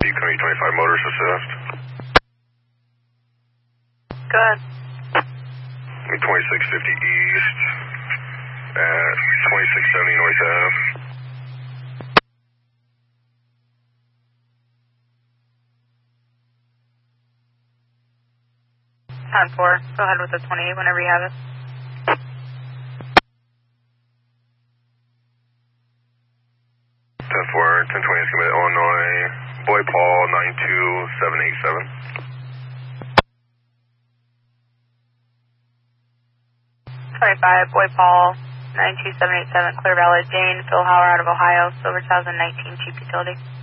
County 25 Motors Assist. Good. 2650 East at 2670 North Ave. Time 4. Go ahead with the 28 whenever you have it. Ten 4, 1020 is committed Illinois. Boy Paul 92787. 25, Boy Paul 92787, Clear Valley. Jane, Phil Hauer out of Ohio, Silver 2019 Jeep Utility.